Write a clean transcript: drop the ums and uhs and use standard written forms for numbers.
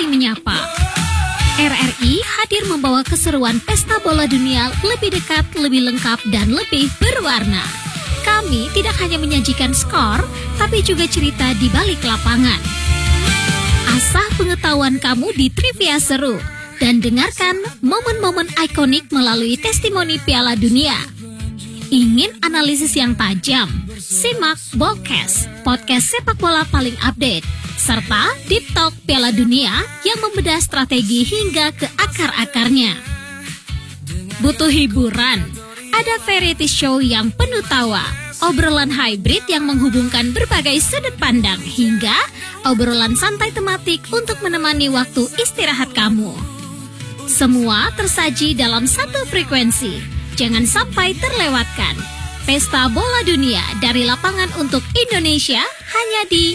saling menyapa. RRI hadir membawa keseruan Pesta Bola Dunia lebih dekat, lebih lengkap, dan lebih berwarna. Kami tidak hanya menyajikan skor, tapi juga cerita di balik lapangan. Asah pengetahuan kamu di trivia seru, dan dengarkan momen-momen ikonik melalui testimoni Piala Dunia. Ingin analisis yang tajam? Simak Ballcast, podcast sepak bola paling update, serta Deep Talk Piala Dunia yang membedah strategi hingga ke akar-akarnya. Butuh hiburan? Ada variety show yang penuh tawa, obrolan hybrid yang menghubungkan berbagai sudut pandang, hingga obrolan santai tematik untuk menemani waktu istirahat kamu. Semua tersaji dalam satu frekuensi. Jangan sampai terlewatkan. Pesta Bola Dunia dari lapangan untuk Indonesia hanya di